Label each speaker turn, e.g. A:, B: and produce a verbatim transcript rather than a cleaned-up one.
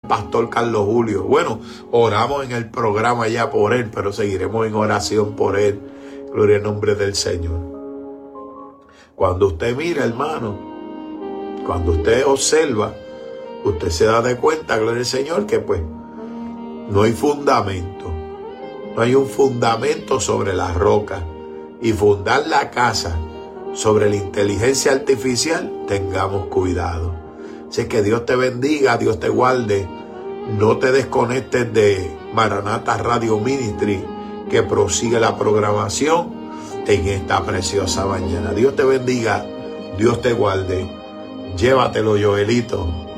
A: pastor Carlos Julio. Bueno, oramos en el programa ya por él, pero seguiremos en oración por él. Gloria al nombre del Señor. Cuando usted mira, hermano, cuando usted observa, usted se da de cuenta, gloria al Señor, que pues no hay fundamento. No hay un fundamento sobre la roca. Y fundar la casa sobre la inteligencia artificial, tengamos cuidado. Así que Dios te bendiga, Dios te guarde. No te desconectes de Maranata Radio Ministry, que prosigue la programación en esta preciosa mañana. Dios te bendiga, Dios te guarde. Llévatelo, Joelito.